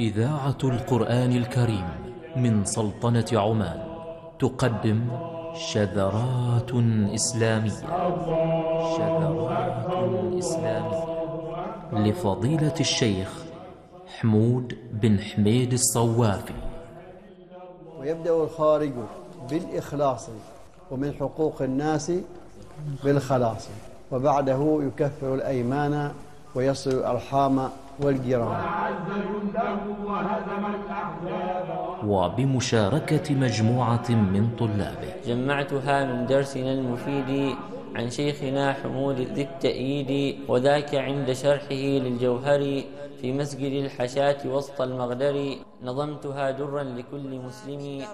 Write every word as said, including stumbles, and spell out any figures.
إذاعة القرآن الكريم من سلطنة عمان تقدم شذرات إسلامية شذرات إسلامية لفضيلة الشيخ حمود بن حميد الصوافي. ويبدأ الخارج بالإخلاص ومن حقوق الناس بالخلاص، وبعده يكفر الأيمان ويصل الأرحام والجيران. وبمشاركة مجموعة من طلابه جمعتها من درسنا المفيد عن شيخنا حمود ذي التأييد، وذاك عند شرحه للجوهر في مسجد الحشاة وسط المغدر. نظمتها درا لكل مسلم